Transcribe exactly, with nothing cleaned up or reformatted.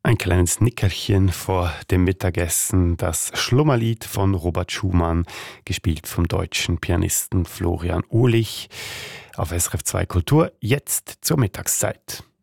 Ein kleines Nickerchen vor dem Mittagessen, das Schlummerlied von Robert Schumann, gespielt vom deutschen Pianisten Florian Uhlich. Auf S R F zwei Kultur, jetzt zur Mittagszeit.